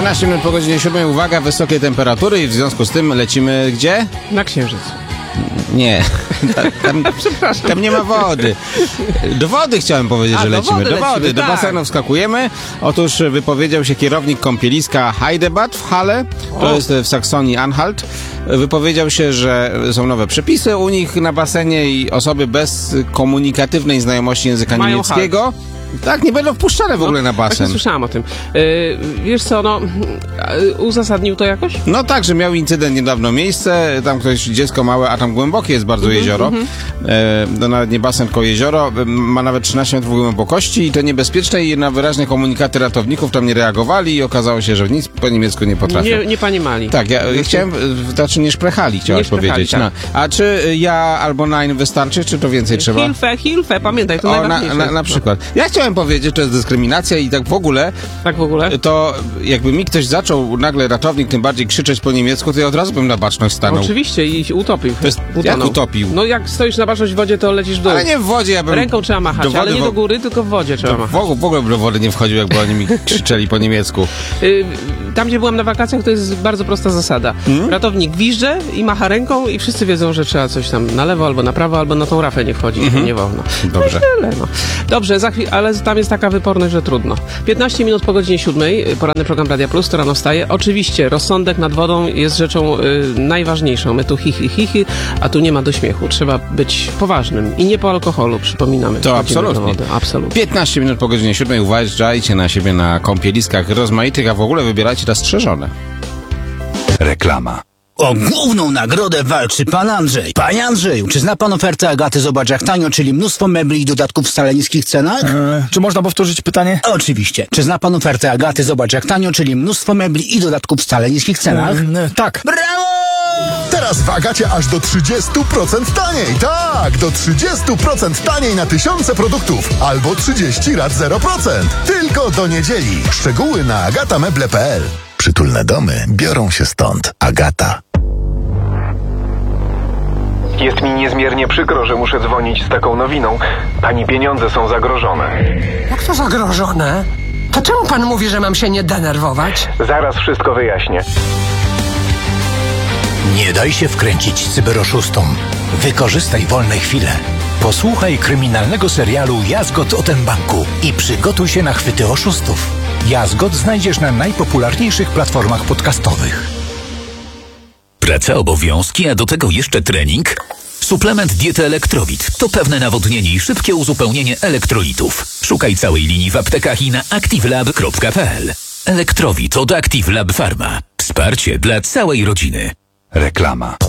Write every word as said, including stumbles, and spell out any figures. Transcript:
trzynaście minut po godzinie siódmej. Uwaga, wysokie temperatury i w związku z tym lecimy gdzie? Na Księżyc. Nie, tam, tam, tam nie ma wody. Do wody chciałem powiedzieć, A, że do lecimy. wody Do wody, lecimy, do tak. basenu wskakujemy. Otóż wypowiedział się kierownik kąpieliska Heidebad w Halle, to O. jest w Saksonii-Anhalt. Wypowiedział się, że są nowe przepisy u nich na basenie i osoby bez komunikatywnej znajomości języka Mają niemieckiego tak, nie będą wpuszczane w ogóle na Właśnie basen. słyszałam o tym. Yy, wiesz co, no, yy, uzasadnił to jakoś? No tak, że miał incydent niedawno miejsce, tam ktoś, dziecko małe, a tam głębokie jest bardzo Mm-hmm, jezioro, mm-hmm. e, to nawet nie basen, tylko jezioro, ma nawet trzynaście metrów głębokości i to niebezpieczne i na wyraźne komunikaty ratowników tam nie reagowali i okazało się, że nic po niemiecku nie potrafią. Nie, nie panimali. Tak, ja Znaczy, chciałem, znaczy nie szprechali, chciałaś Nie szprechali, powiedzieć. tak. No. A czy ja albo nein wystarczy, czy to więcej trzeba? Hilfe, Hilfe, pamiętaj, to O, na, najważniejsze. na, na przykład. Ja chciałem powiedzieć, że to jest dyskryminacja i tak w ogóle, Tak w ogóle? to jakby mi ktoś zaczął, nagle ratownik tym bardziej krzyczeć po niemiecku, to ja od razu bym na baczność stanął. Oczywiście i się utopił. To jest, jak utopił? No jak stoisz na baczność w wodzie, to lecisz w dół. Ale nie w wodzie, ja bym... Ręką trzeba machać, do wody ale nie wo- do góry, tylko w wodzie trzeba to machać. w, ogóle, w ogóle bym do wody nie wchodził, jakby oni mi krzyczeli po niemiecku. Y, Tam, gdzie byłam na wakacjach, to jest bardzo prosta zasada. Hmm? Ratownik gwizdże i macha ręką i wszyscy wiedzą, że trzeba coś tam na lewo albo na prawo, albo na tą rafę nie wchodzić, Mhm. nie wolno. Dobrze. Tyle, no. Dobrze, za chwilę, ale tam jest taka wyporność, że trudno. piętnaście minut po godzinie siódmej, poranny program Radia Plus, to rano wstaje. Oczywiście rozsądek nad wodą jest rzeczą y, najważniejszą. My tu hi, hi, hi, hi, a tu nie ma do śmiechu. Trzeba być poważnym i nie po alkoholu, przypominamy. To Wchodzimy do absolutnie. wody. Absolutnie. piętnaście minut po godzinie siódmej, uważajcie na siebie na kąpieliskach rozmaitych, a w ogóle wybierajcie rozstrzeżone. Reklama. O główną nagrodę walczy pan Andrzej. Panie Andrzeju, czy zna pan ofertę Agaty Zobacz jak tanio, czyli mnóstwo mebli i dodatków w wcale niskich cenach? E, czy można powtórzyć pytanie? Oczywiście. Czy zna pan ofertę Agaty Zobacz jak tanio, czyli mnóstwo mebli i dodatków w wcale niskich cenach? E, tak. Brawo! Teraz w Agacie aż do trzydzieści procent taniej. Tak, do trzydzieści procent taniej na tysiące produktów. Albo trzydzieści rat zero procent. Tylko do niedzieli. Szczegóły na agatameble kropka p l. Przytulne domy biorą się stąd. Agata. Jest mi niezmiernie przykro, że muszę dzwonić z taką nowiną. Pani pieniądze są zagrożone. Jak to zagrożone? To czemu pan mówi, że mam się nie denerwować? Zaraz wszystko wyjaśnię. Nie daj się wkręcić cyberoszustom. Wykorzystaj wolne chwile. Posłuchaj kryminalnego serialu Jazgot o tym banku i przygotuj się na chwyty oszustów. Jazgot znajdziesz na najpopularniejszych platformach podcastowych. Praca, obowiązki, a do tego jeszcze trening? Suplement diety Elektrowit to pewne nawodnienie i szybkie uzupełnienie elektrolitów. Szukaj całej linii w aptekach i na activelab kropka p l. Elektrowit od Active Lab Pharma. Wsparcie dla całej rodziny. Reklama.